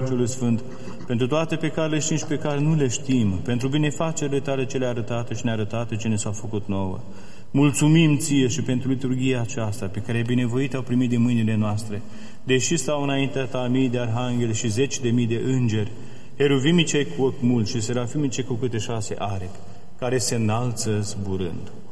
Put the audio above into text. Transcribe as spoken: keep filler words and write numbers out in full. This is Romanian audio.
Duhul Sfânt, pentru toate pecarele și nici pe care nu le știm, pentru binefacerile Tale cele arătate și nearătate ce ne s-au făcut nouă. Mulțumim Ție și pentru liturghia aceasta, pe care binevoit au primit din mâinile noastre, deși stau înaintea Ta mii de arhangheli și zeci de mii de îngeri, heruvimii cei cu ochi mulți și serafimii cei cu câte șase aripi, care se înalță zburând.